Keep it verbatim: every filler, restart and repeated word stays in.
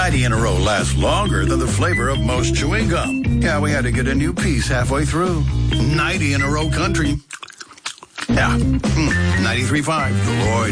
ninety in a row lasts longer than the flavor of most chewing gum. Yeah, we had to get a new piece halfway through. ninety in a row country. Yeah, mm, ninety-three point five, The Roy.